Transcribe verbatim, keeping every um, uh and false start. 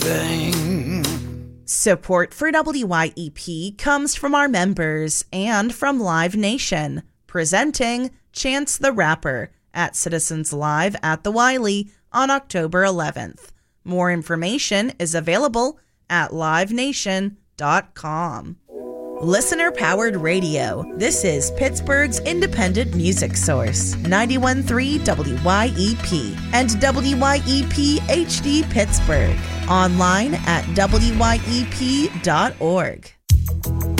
Bang. Support for W Y E P comes from our members and from Live Nation, presenting Chance the Rapper at Citizens Live at the Wiley on October eleventh. More information is available at live nation dot com. Listener-powered radio. This is Pittsburgh's independent music source, ninety-one point three W Y E P and W Y E P H D Pittsburgh. Online at W Y E P dot org.